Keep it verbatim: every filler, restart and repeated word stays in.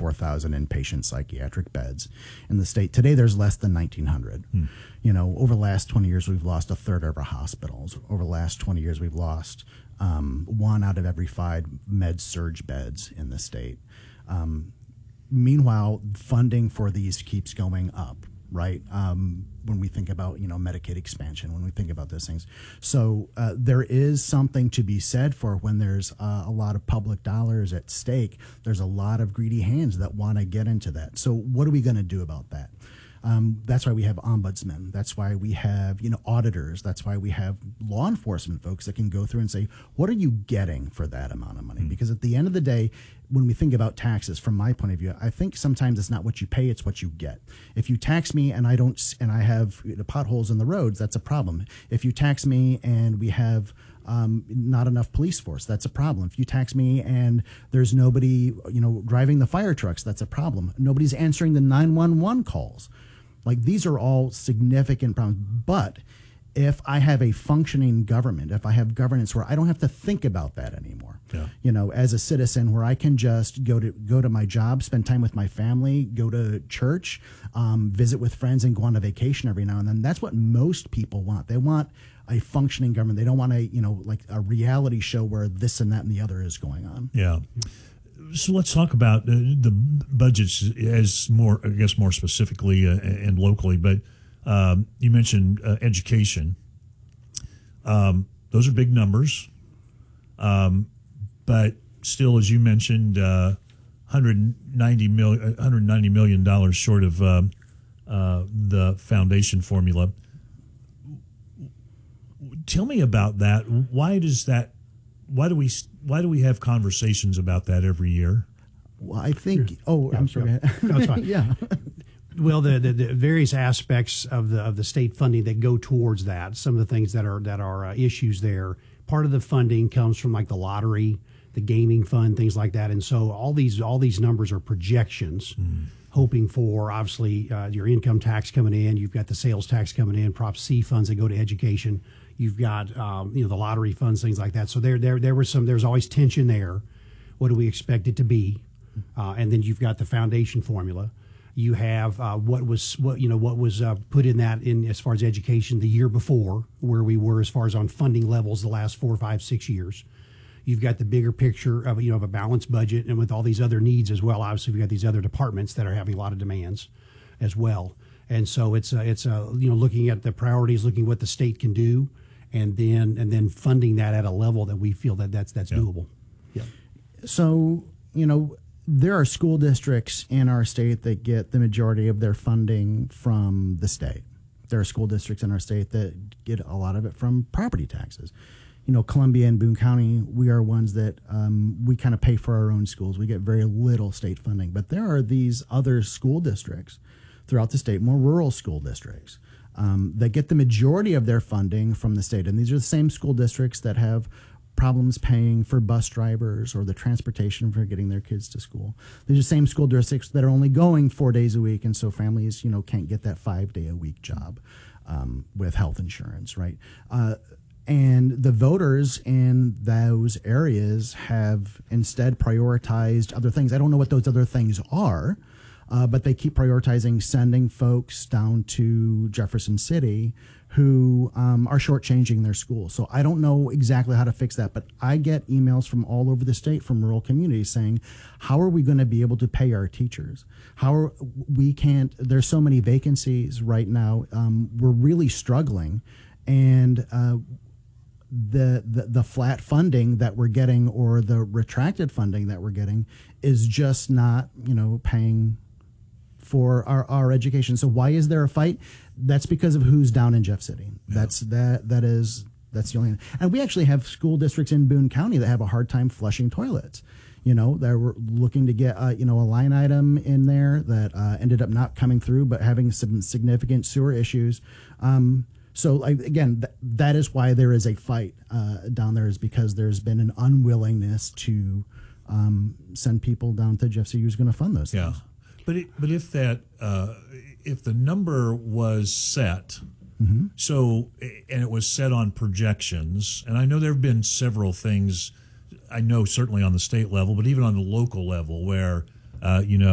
four thousand inpatient psychiatric beds in the state. Today, there's less than nineteen hundred. Hmm. You know, over the last twenty years, we've lost a third of our hospitals. Over the last twenty years, we've lost um, one out of every five med surge beds in the state. Um, meanwhile, funding for these keeps going up, right? Um, when we think about, you know, Medicaid expansion, when we think about those things. So uh, there is something to be said for when there's uh, a lot of public dollars at stake, there's a lot of greedy hands that want to get into that. So what are we going to do about that? Um, that's why we have ombudsmen. That's why we have, you know, auditors. That's why we have law enforcement folks that can go through and say, what are you getting for that amount of money? Mm-hmm. Because at the end of the day, when we think about taxes, from my point of view, I think sometimes it's not what you pay, it's what you get. If you tax me and I don't, and I have you know, potholes in the roads, that's a problem. If you tax me and we have um, not enough police force, that's a problem. If you tax me and there's nobody, you know, driving the fire trucks, that's a problem. Nobody's answering the nine one one calls. Like, these are all significant problems. But if I have a functioning government, if I have governance where I don't have to think about that anymore, yeah. you know, as a citizen, where I can just go to go to my job, spend time with my family, go to church, um, visit with friends, and go on a vacation every now and then. That's what most people want. They want a functioning government. They don't want a, you know, like a reality show where this and that and the other is going on. Yeah. So let's talk about uh, the budgets as more, I guess, more specifically uh, and locally. But um, you mentioned uh, education. Um, those are big numbers. Um, but still, as you mentioned, uh, one hundred ninety million dollars short of uh, uh, the foundation formula. Tell me about that. Why does that? Why do we? Why do we have conversations about that every year? Well, I think. Sure. Oh, yeah, I'm sorry. Yeah. No, it's fine. yeah. Well, the, the, the various aspects of the of the state funding that go towards that, some of the things that are that are uh, issues there. Part of the funding comes from like the lottery, the gaming fund, things like that, and so all these all these numbers are projections, mm. hoping for obviously uh, your income tax coming in. You've got the sales tax coming in, Prop C funds that go to education. You've got um, you know the lottery funds, things like that. So there there there was some. There's always tension there. What do we expect it to be? Uh, and then you've got the foundation formula. You have uh, what was what you know what was uh, put in that in as far as education the year before, where we were as far as on funding levels the last four, five, six years. You've got the bigger picture of you know of a balanced budget, and with all these other needs as well. Obviously, we've got these other departments that are having a lot of demands as well. And so it's a, it's a, you know looking at the priorities, looking at what the state can do, and then and then funding that at a level that we feel that that's that's yeah. doable. Yeah. So you know. There are school districts in our state that get the majority of their funding from the state. There are school districts in our state that get a lot of it from property taxes. You know, Columbia and Boone County, we are ones that um, we kind of pay for our own schools. We get very little state funding. But there are these other school districts throughout the state, more rural school districts, um, that get the majority of their funding from the state. And these are the same school districts that have problems paying for bus drivers or the transportation for getting their kids to school. These are the same school districts that are only going four days a week, and so families, you know, can't get that five-day-a-week job um, with health insurance, right? Uh, and the voters in those areas have instead prioritized other things. I don't know what those other things are, uh, but they keep prioritizing sending folks down to Jefferson City who um, are shortchanging their schools. So I don't know exactly how to fix that, but I get emails from all over the state from rural communities saying, how are we going to be able to pay our teachers? How are we can't, there's so many vacancies right now. Um, we're really struggling. And uh, the, the, the flat funding that we're getting or the retracted funding that we're getting is just not, you know, paying for our, our education. So why is there a fight? That's because of who's down in Jeff City. Yeah. That's that that is that's the only. And we actually have school districts in Boone County that have a hard time flushing toilets. You know, they were looking to get uh, you know a line item in there that uh, ended up not coming through, but having some significant sewer issues. Um, so like, again, th- that is why there is a fight uh, down there, is because there's been an unwillingness to um, send people down to Jeff City who's going to fund those yeah. things. But it, but if that uh, if the number was set, mm-hmm. so and it was set on projections, and I know there have been several things, I know certainly on the state level, but even on the local level where uh, you know.